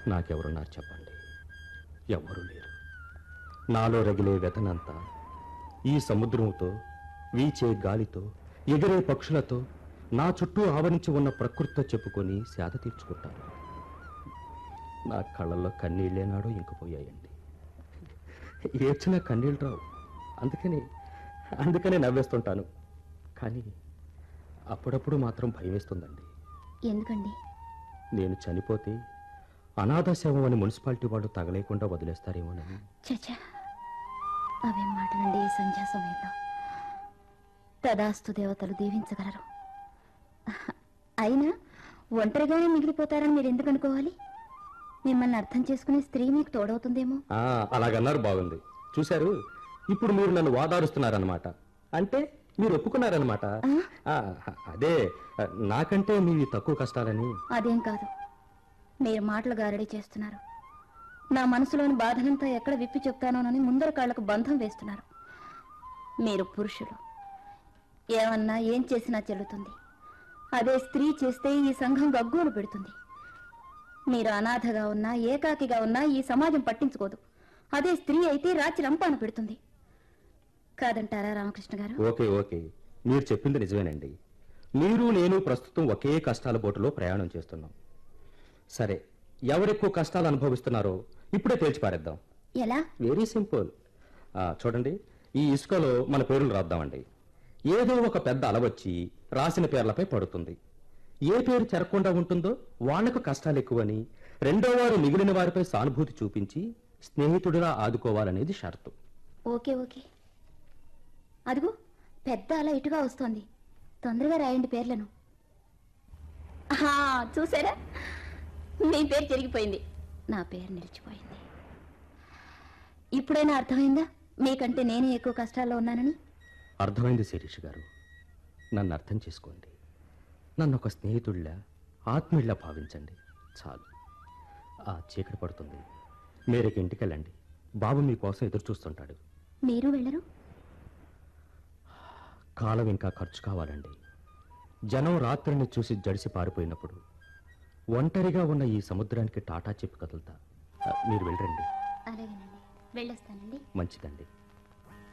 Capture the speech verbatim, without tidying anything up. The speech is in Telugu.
నాకెవరున్నారు చెప్పండి? ఎవరూ లేరు. నాలో రగిలే వ్యతనంతా ఈ సముద్రంతో, వీచే గాలితో, ఎగిరే పక్షులతో, నా చుట్టూ ఆవరించి ఉన్న ప్రకృతితో చెప్పుకొని సేద తీర్చుకుంటాను. నా కళ్ళల్లో కన్నీళ్ళేనాడో ఇంకిపోయాయండి. ఏడ్చిన కన్నీళ్ళు రావు. అందుకని అందుకనే నవ్వేస్తుంటాను. కానీ అప్పుడప్పుడు మాత్రం భయం వేస్తుందండి. ఎందుకండి? నేను చనిపోతే అనాథ శవం అని మున్సిపాలిటీ వాళ్ళు తగలేకుండా వదిలేస్తారేమోనని. చచ్చా, అవేం మాటలండి ఈ సంధ్యా సమయంలో. తదాస్తు దేవతలు దీవించగలరు. అయినా ఒంటరిగానే మిగిలిపోతారని మీరు ఎందుకు అనుకోవాలి? మిమ్మల్ని అర్థం చేసుకునే స్త్రీ మీకు తోడవుతుందేమో. అలాగన్నారు, బాగుంది. చూశారు, ఇప్పుడు మీరు నన్ను వాదారుస్తున్నారన్నమాట. అంటే మీరు ఒప్పుకున్నారన్నమాట. అదే, నాకంటే మీవి తక్కువ కష్టాలని. అదేం కాదు, మీరు మాటలు గారడీ చేస్తున్నారు. నా మనసులోని బాధనంతా ఎక్కడ విప్పి చెప్తానోనని ముందర కాళ్లకు బంధం వేస్తున్నారు. మీరు పురుషులు, ఏమన్నా ఏం చేసినా చెల్లుతుంది. అదే స్త్రీ చేస్తే ఈ సంఘం గగ్గోలు పెడుతుంది. మీరు అనాథగా ఉన్నా, ఏకాకిగా ఉన్నా ఈ సమాజం పట్టించుకోదు. అదే స్త్రీ అయితే రాచి రంపాన పెడుతుంది. కాదంటారా రామకృష్ణ గారు? ఓకే ఓకే, మీరు చెప్పింది నిజమేనండి. మీరు నేను ప్రస్తుతం ఒకే కష్టాల బోటులో ప్రయాణం చేస్తున్నాం. సరే, ఎవరెక్కువ కష్టాలు అనుభవిస్తున్నారో ఇప్పుడే తేల్చిపారేద్దాం. ఎలా? Very simple. చూడండి, ఈ ఇసుకలో మన పేర్లు రాద్దామండి. ఏదో ఒక పెద్ద అలవచ్చి రాసిన పేర్లపై పడుతుంది. ఏ పేరు చెరకుండా ఉంటుందో వాళ్లకు కష్టాలు ఎక్కువని, రెండో వారు మిగిలిన వారిపై సానుభూతి చూపించి స్నేహితుడిగా ఆదుకోవాలనేది షరతు. ఓకే ఓకే, అదిగో పెద్ద అల ఇటుగా వస్తోంది. తొందరగా రాయండి పేర్లను. చూసారా, మీ పేరు చెరిగిపోయింది, నా పేరు నిలిచిపోయింది. ఇప్పుడైనా అర్థమైందా మీకంటే నేనే ఎక్కువ కష్టాల్లో ఉన్నానని? అర్థమైంది శిరీష్ గారు. నన్ను అర్థం చేసుకోండి. నన్ను ఒక స్నేహితుడిలా, ఆత్మీయుడిలా భావించండి చాలు. ఆ చీకటి పడుతుంది, మీరేకి ఇంటికి వెళ్ళండి. బాబు మీకోసం ఎదురు చూస్తుంటాడు. మీరు వెళ్ళరు? కాలం ఇంకా ఖర్చు కావాలండి. జనం రాత్రిని చూసి జడిసి పారిపోయినప్పుడు ఒంటరిగా ఉన్న ఈ సముద్రానికి టాటా చెప్పి కదులుతా. మీరు వెళ్ళండి. అలాగేనండి, వెళ్ళొస్తానండి. మంచిదండి.